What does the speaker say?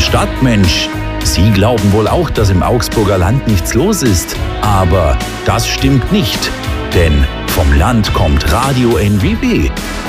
Stadtmensch, Sie glauben wohl auch, dass im Augsburger Land nichts los ist. Aber das stimmt nicht, denn vom Land kommt Radio NWB.